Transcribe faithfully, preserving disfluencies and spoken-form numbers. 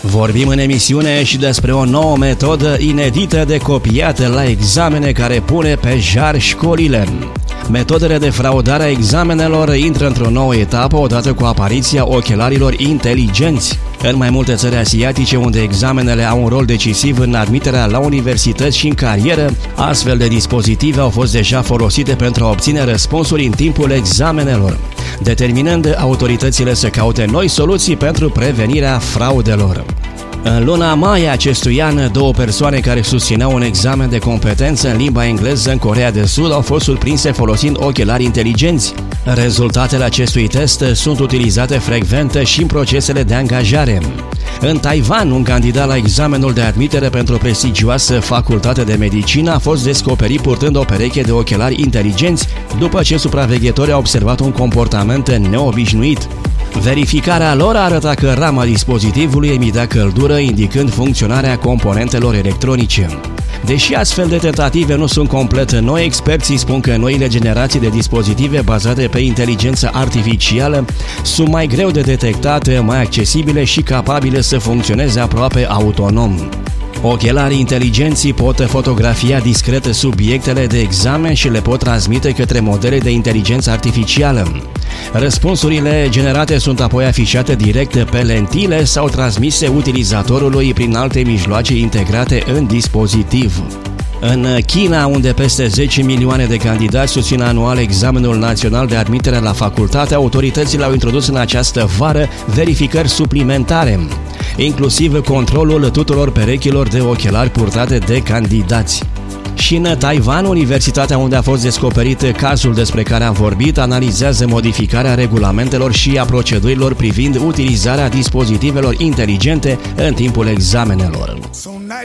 Vorbim în emisiune și despre o nouă metodă inedită de copiat la examene care pune pe jar școlile. Metodele de fraudare a examenelor intră într-o nouă etapă odată cu apariția ochelarilor inteligenți. În mai multe țări asiatice, unde examenele au un rol decisiv în admiterea la universități și în carieră, astfel de dispozitive au fost deja folosite pentru a obține răspunsuri în timpul examenelor, determinând autoritățile să caute noi soluții pentru prevenirea fraudelor. În luna mai acestui an, două persoane care susțineau un examen de competență în limba engleză în Coreea de Sud au fost surprinse folosind ochelari inteligenți. Rezultatele acestui test sunt utilizate frecvent și în procesele de angajare. În Taiwan, un candidat la examenul de admitere pentru o prestigioasă facultate de medicină a fost descoperit purtând o pereche de ochelari inteligenți după ce supraveghetorii au observat un comportament neobișnuit. Verificarea lor arăta că rama dispozitivului emitea căldură, indicând funcționarea componentelor electronice. Deși astfel de tentative nu sunt complet noi, experții spun că noile generații de dispozitive bazate pe inteligență artificială sunt mai greu de detectate, mai accesibile și capabile să funcționeze aproape autonom. Ochelarii inteligenți pot fotografia discret subiectele de examen și le pot transmite către modele de inteligență artificială. Răspunsurile generate sunt apoi afișate direct pe lentile sau transmise utilizatorului prin alte mijloace integrate în dispozitiv. În China, unde peste zece milioane de candidați susțin anual examenul național de admitere la facultate, autoritățile au introdus în această vară verificări suplimentare, inclusiv controlul tuturor perechilor de ochelari purtate de candidați. Și în Taiwan, universitatea unde a fost descoperit cazul despre care am vorbit, analizează modificarea regulamentelor și a procedurilor privind utilizarea dispozitivelor inteligente în timpul examenelor.